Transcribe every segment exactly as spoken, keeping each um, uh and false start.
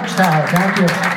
rock star. Thank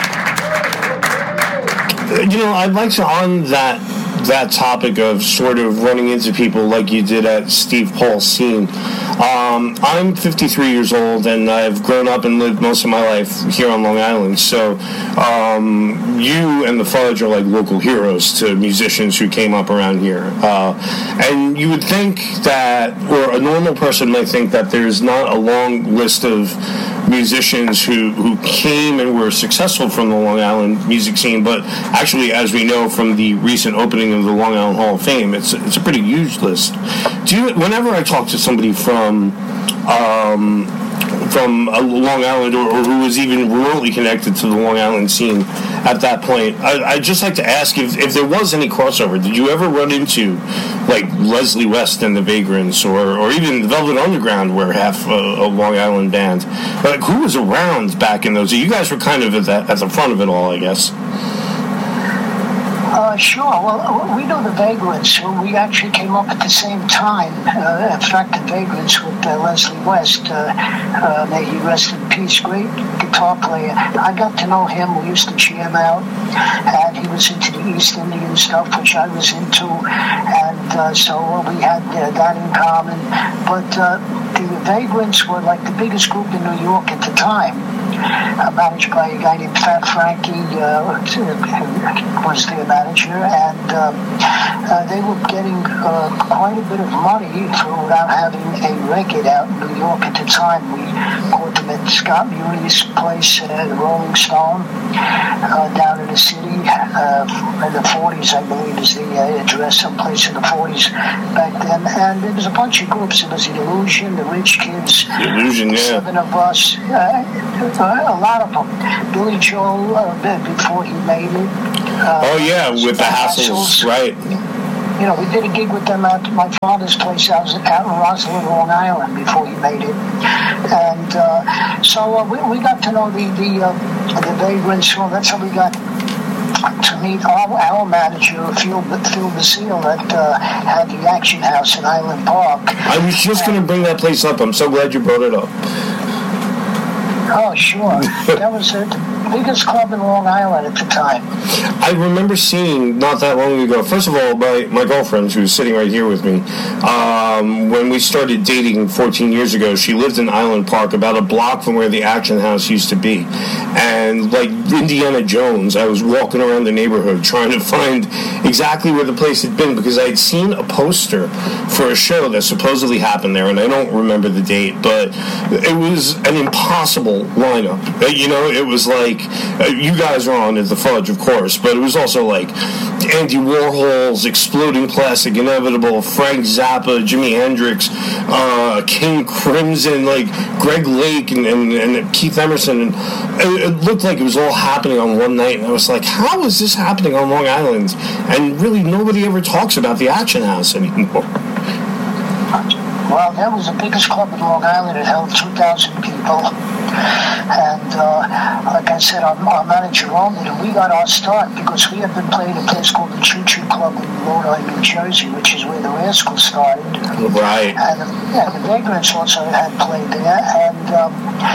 you. You know, I'd like to, on that that topic of sort of running into people like you did at Steve Paul's scene. Um, I'm fifty-three years old, and I've grown up and lived most of my life here on Long Island. So um, you and the Fudge are like local heroes to musicians who came up around here. Uh, and you would think that, or a normal person might think that there's not a long list of musicians who, who came and were successful from the Long Island music scene, but actually, as we know from the recent opening of the Long Island Hall of Fame, it's it's a pretty huge list. Do you, whenever I talk to somebody from um, from uh, Long Island, or, or who was even remotely connected to the Long Island scene at that point, I, I'd just like to ask if, if there was any crossover. Did you ever run into like Leslie West and the Vagrants, or, or even the Velvet Underground, were half a, a Long Island band? Like, who was around back in those? You guys were kind of at, that, at the front of it all, I guess. Uh, sure. Well, we know the Vagrants. We actually came up at the same time. Uh, in fact, the Vagrants with uh, Leslie West. Uh, uh, may he rest in peace. Great guitar player. I got to know him. We used to jam out, and he was into the East Indian stuff, which I was into, and uh, so we had uh, that in common. But uh, the Vagrants were like the biggest group in New York at the time. Uh, managed by a guy named Fat Frankie, uh, was their manager, and um, uh, they were getting uh, quite a bit of money for without having a record out in New York at the time. We caught them at Scott Muni's place at uh, Rolling Stone uh, down in the city uh, in the forties, I believe is the uh, address, someplace in the forties back then. And there was a bunch of groups. There was the Illusion, the Rich Kids, the Illusion, yeah. Seven of Us. Uh, a lot of them. Billy Joel, uh, before he made it. Uh, oh, yeah, with the Hassles, right. You know, we did a gig with them at my father's place out in Roslyn, Long Island, before he made it. And uh, so uh, we, we got to know the, the, uh, the Vagrants. Well, that's how we got to meet our, our manager, Phil, Phil Basile, that uh, had the Action House in Highland Park. I was just going to bring that place up. I'm so glad you brought it up. Oh, sure. That was uh, the biggest club in Long Island at the time. I remember seeing, not that long ago, first of all, my, my girlfriend, who's sitting right here with me, um, when we started dating fourteen years ago, she lived in Island Park, about a block from where the Action House used to be. And like Indiana Jones, I was walking around the neighborhood trying to find exactly where the place had been, because I had seen a poster for a show that supposedly happened there, and I don't remember the date, but it was an impossible lineup. You know, it was like, uh, you guys were on at the Fudge, of course, but it was also like Andy Warhol's Exploding Plastic Inevitable, Frank Zappa, Jimi Hendrix, uh, King Crimson, like Greg Lake and, and, and Keith Emerson, and it, it looked like it was all happening on one night, and I was like, how is this happening on Long Island? And really nobody ever talks about the Action House anymore. Well, that was the biggest club in Long Island. It held two thousand people. And uh, like I said, our, our manager owned it, and we got our start because we had been playing a place called the Choo Choo Club in Lodi, New Jersey, which is where the Rascals started. Right. And, and the Vagrants also had played there. And um,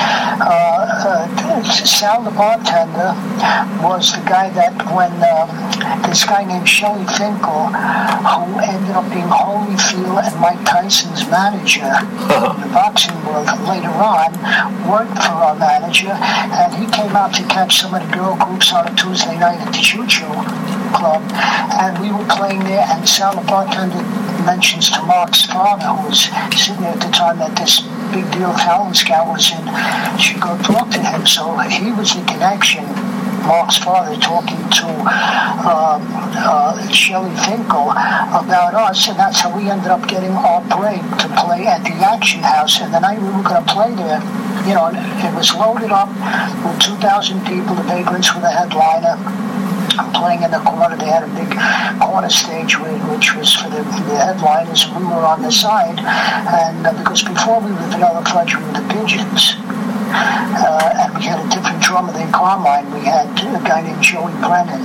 uh, uh, Sal the bartender was the guy that when um, this guy named Shelley Finkel, who ended up being Holyfield and Mike Tyson's manager in the boxing world later on, worked for our manager, and he came out to catch some of the girl groups on a Tuesday night at the Choo Choo Club, and we were playing there, and Sal the bartender mentions to Mark's father, who was sitting there at the time that this big deal talent scout was in, should go talk to him. So he was the connection, Mark's father, talking to um, uh, Shelley Finkel about us, and that's how we ended up getting our break to play at the Action House. And the night we were going to play there, you know, it was loaded up with two thousand people. The Vagrants were the headliner, playing in the corner. They had a big corner stage which was for the, the headliners, and we were on the side. And uh, because before we were Vanilla Fudge, we were the Pigeons. Uh, and we had a different drummer than Carmine. We had a guy named Joey Brennan.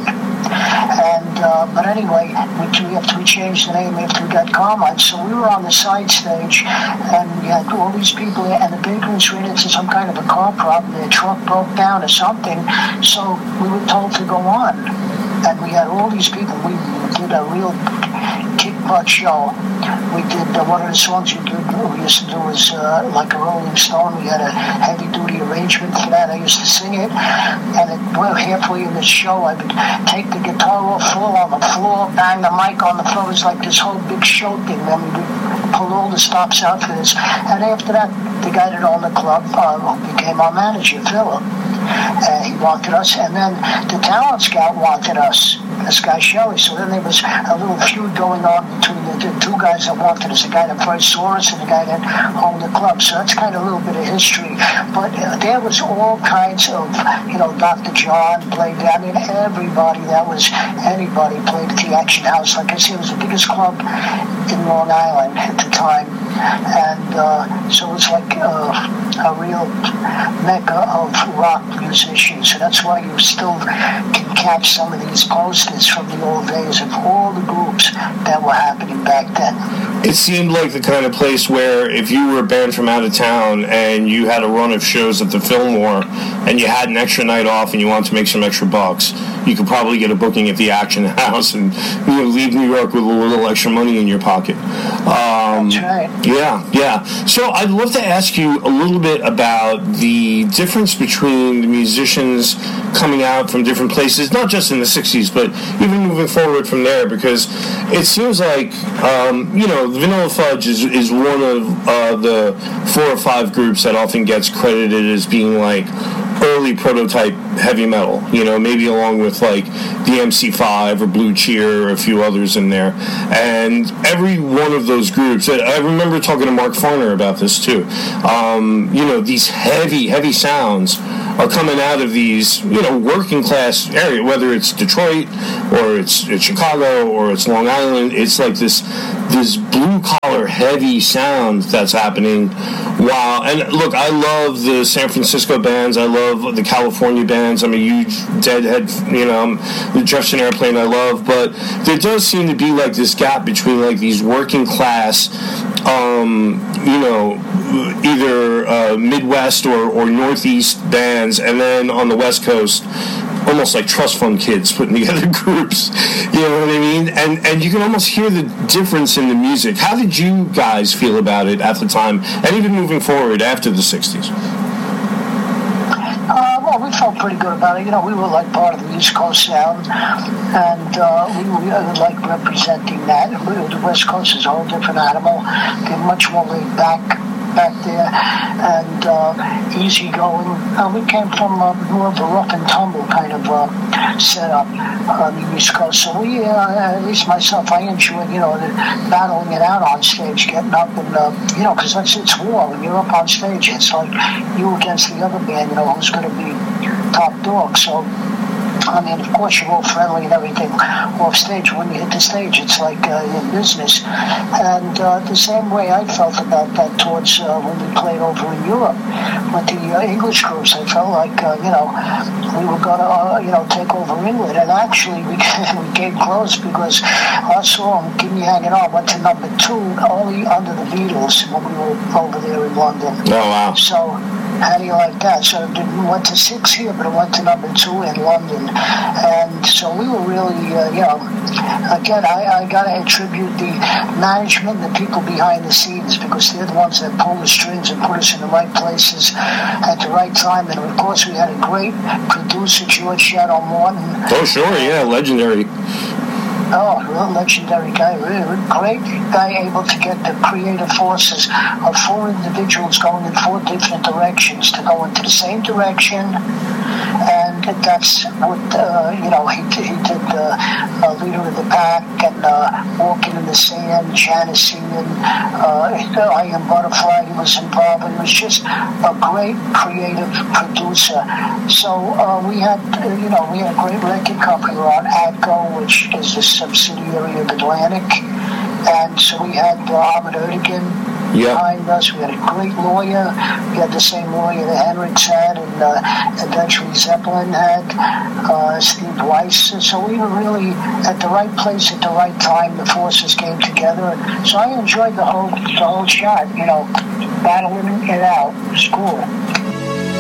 And uh, but anyway, we, we have to change the name after we got Carmine. So we were on the side stage, and we had all these people, and the Vagrants ran into some kind of a car problem. Their truck broke down or something. So we were told to go on, and we had all these people. We did a real kick butt show. We did uh, one of the songs we, did, we used to do was uh, like a Rolling Stone. We had a heavy duty arrangement for that. I used to sing it, and it, well, halfway in the show, I would take the guitar off, fall on the floor, bang the mic on the floor. It was like this whole big show thing. Then we would pull all the stops out for this, and after that, the guy that owned the club uh, became our manager, Philip. Uh, he wanted us, and then the talent scout wanted us, this guy Shelley. So then there was a little feud going on between the, the two guys that wanted us, the guy that first saw us and the guy that owned the club. So that's kind of a little bit of history. But uh, there was all kinds of, you know, Doctor John played there. I mean, everybody that was, anybody played at the Action House. Like I said, it was the biggest club in Long Island at the time. And uh, so it's like uh, a real mecca of rock musicians. So that's why you still can catch some of these posters from the old days of all the groups that were happening back then. It seemed like the kind of place where if you were a band from out of town and you had a run of shows at the Fillmore and you had an extra night off and you wanted to make some extra bucks, you could probably get a booking at the Action House and, you know, leave New York with a little extra money in your pocket. Um, That's right. Yeah, yeah. So I'd love to ask you a little bit about the difference between the musicians coming out from different places, not just in the sixties, but even moving forward from there, because it seems like, um, you know, Vanilla Fudge is, is one of uh, the four or five groups that often gets credited as being like early prototype heavy metal, you know, maybe along with like the M C five or Blue Cheer or a few others in there. And every one of those groups, I remember talking to Mark Farner about this too, um, you know, these heavy, heavy sounds are coming out of these, you know, working class area, whether it's Detroit or it's, it's Chicago or it's Long Island. It's like this this blue collar heavy sound that's happening. Wow. And look, I love the San Francisco bands. I love the California bands. I'm a huge Deadhead, you know, the Jefferson Airplane I love. But there does seem to be like this gap between like these working class, um, you know, either uh, Midwest or, or Northeast bands, and then on the West Coast, almost like trust fund kids putting together groups, you know what I mean? And and you can almost hear the difference in the music. How did you guys feel about it at the time, and even moving forward after the sixties? Uh, well, we felt pretty good about it. You know, we were like part of the East Coast sound, and uh, we were uh, like representing that. The West Coast is a whole different animal. They're much more laid back back there, and uh, easygoing. Uh, we came from uh, more of a rough and tumble kind of uh, setup on the East Coast. So we, uh, at least myself, I enjoyed, you know, the, battling it out on stage, getting up and, uh, you know, because that's it's war. When you're up on stage, it's like you against the other band, you know, who's going to be top dog. So, I mean, of course, you're all friendly and everything off stage. When you hit the stage, it's like uh, in business. And uh, the same way I felt about that towards uh, when we played over in Europe with the uh, English groups. I felt like, uh, you know, we were going to, uh, you know, take over England. And actually, we, we came close because our song, Keep Me Hanging On, went to number two only under the Beatles when we were over there in London. Oh, wow. So, how do you like that? So it went to six here, but it went to number two in London. And so we were really, uh, you know, again, I, I got to attribute the management, the people behind the scenes, because they're the ones that pull the strings and put us in the right places at the right time. And of course, we had a great producer, George Shadow Morton. Oh, sure, yeah, legendary. Oh, real legendary guy, really great guy, able to get the creative forces of four individuals going in four different directions to go into the same direction. And that's what, uh, you know, he, he did the uh, Leader of the Pack and uh, Walking in the Sand, Janice and uh, I Am Butterfly. He was involved, and he was just a great creative producer. So uh, we had, uh, you know, we had a great record company. We were on Atco, which is a subsidiary of Atlantic. And so we had uh, Ahmet Ertegun yep. behind us. We had a great lawyer. We had the same lawyer that Hendrix had and uh, eventually Zeppelin had, uh, Steve Weiss. So we were really at the right place at the right time. The forces came together. So I enjoyed the whole, the whole shot, you know, battling it out. It was cool.